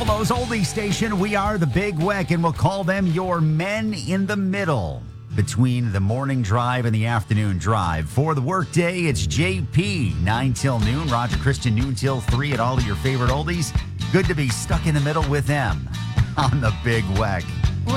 Buffalo's oldie station. We are the Big Weck, and we'll call them your men in the middle between the morning drive and the afternoon drive. For the workday, it's JP, 9 till noon, Roger Christian, noon till 3 at all of your favorite oldies. Good to be stuck in the middle with them on the Big Weck.